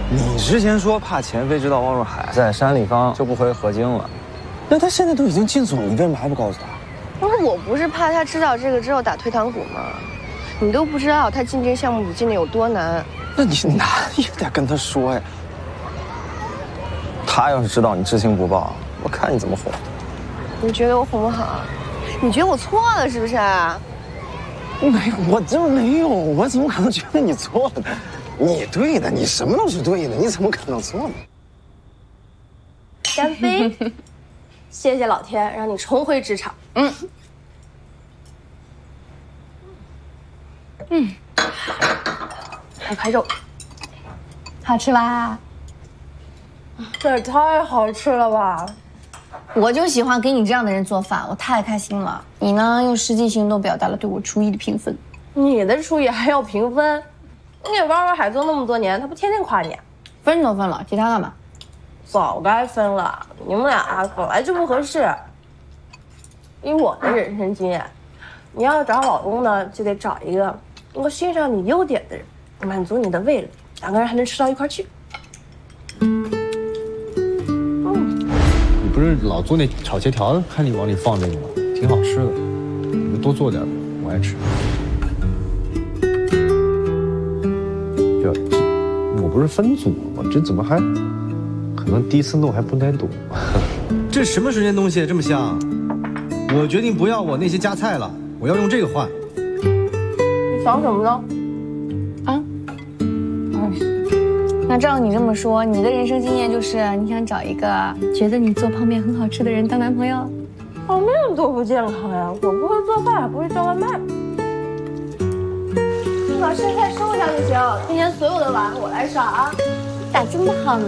你之前说怕钱飞知道汪若海在山里方就不回河津了，那他现在都已经进组了，你为什么还不告诉他？ 那我不是怕他知道这个之后打退堂鼓吗？你都不知道他进这个项目组进的有多难。 那你难也得跟他说呀。他要是知道你知情不报，我看你怎么哄。 你觉得我哄不好？你觉得我错了是不是？ 没有，我真没有，我怎么可能觉得你错了？你对的，你什么都是对的，你怎么可能错呢？ 干杯！谢谢老天，让你重回职场。来排肉， 好吃吧？ 这也太好吃了吧！ 我就喜欢给你这样的人做饭，我太开心了。你呢，用实际行动表达了对我厨艺的评分。 你的厨艺还要评分？你给汪若海做那么多年，他不天天夸你？ 分都分了，其他干嘛？ 早该分了，你们俩本来就不合适。以我的人生经验，你要找老公呢，就得找一个能够欣赏你优点的人，满足你的味蕾，两个人还能吃到一块去。 你不是老做那炒茄条，看你往里放这个吗？挺好吃的，你就多做点吧，我爱吃。我不是分组吗？这怎么还可能第一次弄还不太懂？ 这什么时间东西这么香？我决定不要我那些夹菜了，我要用这个换。 你想什么呢？ 啊？那照你这么说，你的人生经验就是你想找一个觉得你做泡面很好吃的人当男朋友？ 泡面多不健康呀！我不会做饭，也不会叫外卖。你把剩菜收一下就行，今天所有的碗我来刷啊。 打这么好呢？